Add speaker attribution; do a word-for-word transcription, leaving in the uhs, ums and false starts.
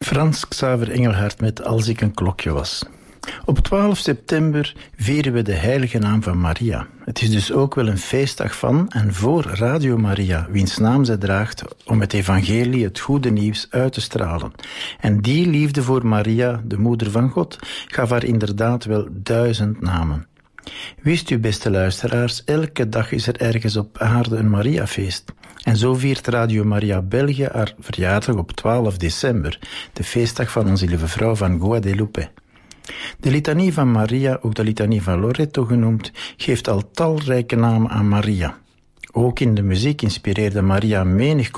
Speaker 1: Frans Xaver Engelhardt met Als ik een klokje was. Op twaalf september vieren we de heilige naam van Maria. Het is dus ook wel een feestdag van en voor Radio Maria, wiens naam zij draagt om het evangelie, het goede nieuws, uit te stralen. En die liefde voor Maria, de moeder van God, gaf haar inderdaad wel duizend namen. Wist u, beste luisteraars, elke dag is er ergens op aarde een Mariafeest. En zo viert Radio Maria België haar verjaardag op twaalf december, de feestdag van onze lieve vrouw van Guadeloupe. De litanie van Maria, ook de litanie van Loreto genoemd, geeft al talrijke namen aan Maria. Ook in de muziek inspireerde Maria menig